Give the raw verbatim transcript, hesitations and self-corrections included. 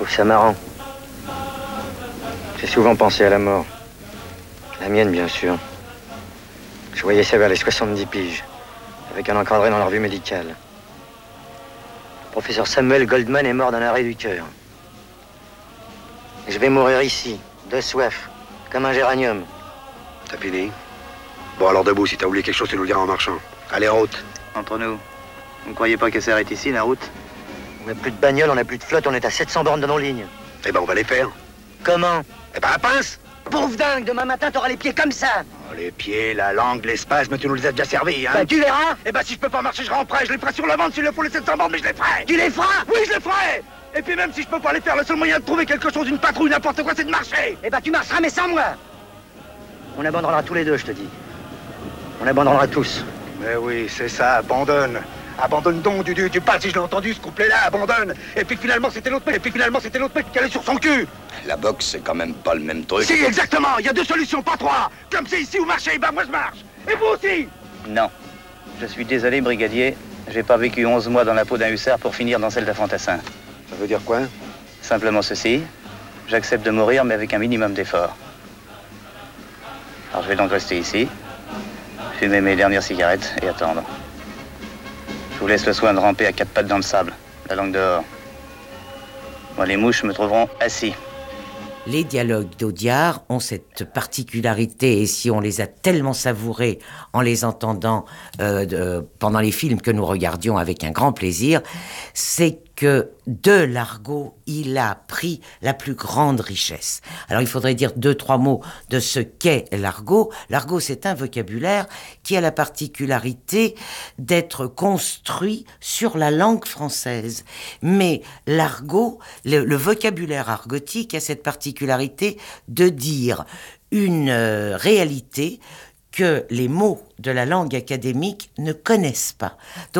trouve ça marrant. J'ai souvent pensé à la mort. La mienne, bien sûr. Je voyais ça vers les soixante-dix piges, avec un encadré dans la revue médicale. Le professeur Samuel Goldman est mort d'un arrêt du cœur. Et je vais mourir ici, de soif, comme un géranium. T'as fini? Bon, alors debout, si t'as oublié quelque chose, tu nous le diras en marchant. Allez, route. Entre nous, vous ne croyez pas qu'elle s'arrête ici, la route? On n'a plus de bagnole, on n'a plus de flotte, on est à sept cents bornes de nos lignes. Eh ben, on va les faire. Comment? Eh ben, à pince! Pauvre dingue, demain matin, t'auras les pieds comme ça. Oh, les pieds, la langue, les spasmes, tu nous les as déjà servis, hein? Bah, tu verras. Eh ben, si je peux pas marcher, je ramperai. Je les ferai sur le ventre s'il le faut, les sept cents bornes, mais je les ferai. Tu les feras? Oui, je les ferai. Et puis même si je peux pas les faire, le seul moyen de trouver quelque chose, une patrouille, n'importe quoi, c'est de marcher. Eh ben, tu marcheras, mais sans moi. On abandonnera tous les deux, je te dis. On abandonnera tous. Mais oui, c'est ça, abandonne. Abandonne donc du, du, du bal, si je l'ai entendu, ce couplet-là, abandonne. Et puis finalement, c'était l'autre mec, et puis finalement, c'était l'autre mec qui allait sur son cul. La boxe, c'est quand même pas le même truc. Si, exactement, il y a deux solutions, pas trois. Comme c'est ici ou marcher, ben moi je marche. Et vous aussi. Non. Je suis désolé, brigadier. J'ai pas vécu onze mois dans la peau d'un hussard pour finir dans celle d'un fantassin. Ça veut dire quoi? Simplement ceci. J'accepte de mourir, mais avec un minimum d'effort. Alors je vais donc rester ici, fumer mes dernières cigarettes et attendre. Je vous laisse le soin de ramper à quatre pattes dans le sable, la langue dehors. Moi, les mouches me trouveront assis. Les dialogues d'Audiard ont cette particularité, et si on les a tellement savourés en les entendant euh, de, pendant les films que nous regardions avec un grand plaisir, c'est que de l'argot, il a pris la plus grande richesse. Alors il faudrait dire deux, trois mots de ce qu'est l'argot. L'argot, c'est un vocabulaire qui a la particularité d'être construit sur la langue française. Mais l'argot, le, le vocabulaire argotique a cette particularité de dire une euh, réalité que les mots de la langue académique ne connaissent pas. Donc,